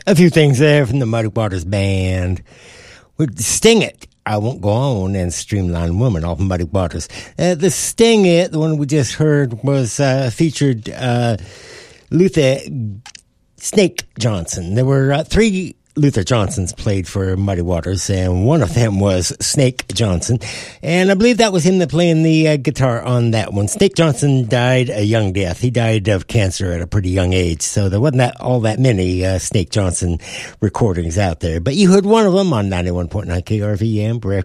A few things there from the Muddy Waters Band. With Sting It, I Won't Go On, and Streamline Woman off Muddy Waters. The Sting It, the one we just heard, was featured Luther Snake Johnson. There were three Luther Johnsons played for Muddy Waters, and one of them was Snake Johnson. And I believe that was him that playing the guitar on that one. Snake Johnson died a young death. He died of cancer at a pretty young age, so there wasn't all that many Snake Johnson recordings out there. But you heard one of them on 91.9 KRVM.